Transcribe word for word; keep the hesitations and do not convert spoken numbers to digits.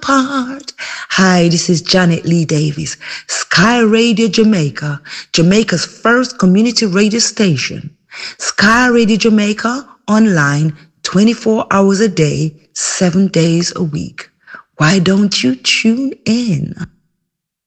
apart. Hi, this is Janet Lee Davis, Sky Radio Jamaica, Jamaica's first community radio station. Sky Radio Jamaica, online twenty-four hours a day, seven days a week. Why don't you tune in?